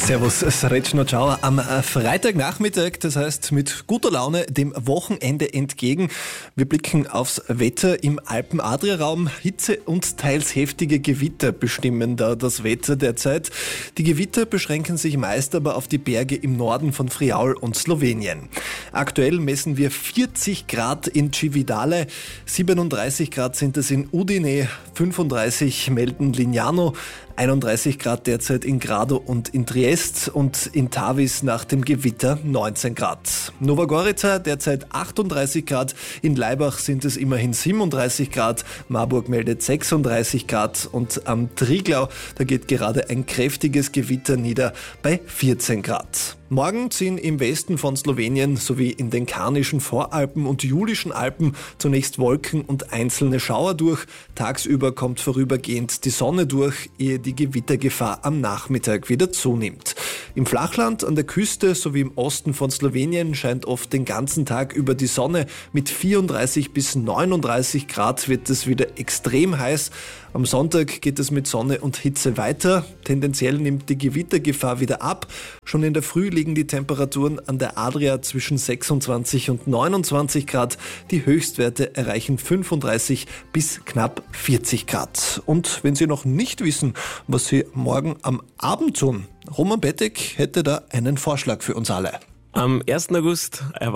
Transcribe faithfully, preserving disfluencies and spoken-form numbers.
Servus, Srećno Ciao am Freitagnachmittag, das heißt mit guter Laune dem Wochenende entgegen. Wir blicken aufs Wetter im Alpen-Adria-Raum. Hitze und teils heftige Gewitter bestimmen da das Wetter derzeit. Die Gewitter beschränken sich meist aber auf die Berge im Norden von Friaul und Slowenien. Aktuell messen wir vierzig Grad in Cividale, siebenunddreißig Grad sind es in Udine, fünfunddreißig melden Lignano, einunddreißig Grad derzeit in Grado und in Triest und in Tavis nach dem Gewitter neunzehn Grad. Nova Gorica derzeit achtunddreißig Grad, in Laibach sind es immerhin siebenunddreißig Grad, Marburg meldet sechsunddreißig Grad und am Triglau, da geht gerade ein kräftiges Gewitter nieder bei vierzehn Grad. Morgen ziehen im Westen von Slowenien sowie in den Karnischen Voralpen und Julischen Alpen zunächst Wolken und einzelne Schauer durch. Tagsüber kommt vorübergehend die Sonne durch, ehe die Gewittergefahr am Nachmittag wieder zunimmt. Im Flachland, an der Küste sowie im Osten von Slowenien scheint oft den ganzen Tag über die Sonne. Mit vierunddreißig bis neununddreißig Grad wird es wieder extrem heiß. Am Sonntag geht es mit Sonne und Hitze weiter. Tendenziell nimmt die Gewittergefahr wieder ab. Schon in der Früh liegen die Temperaturen an der Adria zwischen sechsundzwanzig und neunundzwanzig Grad. Die Höchstwerte erreichen fünfunddreißig bis knapp vierzig Grad. Und wenn Sie noch nicht wissen, was Sie morgen am Abend tun, Roman Bettig hätte da einen Vorschlag für uns alle. Am ersten August